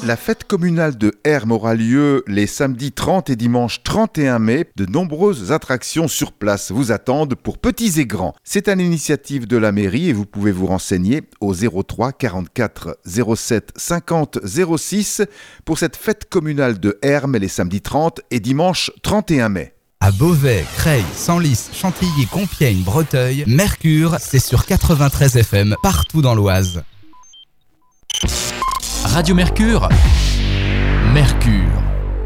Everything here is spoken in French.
La fête communale de Hermes aura lieu les samedis 30 et dimanche 31 mai. De nombreuses attractions sur place vous attendent pour petits et grands. C'est à l'initiative de la mairie et vous pouvez vous renseigner au 03 44 07 50 06 pour cette fête communale de Hermes les samedis 30 et dimanche 31 mai. À Beauvais, Creil, Senlis, Chantilly, Compiègne, Breteuil, Mercure, c'est sur 93 FM partout dans l'Oise. Radio Mercure. Mercure.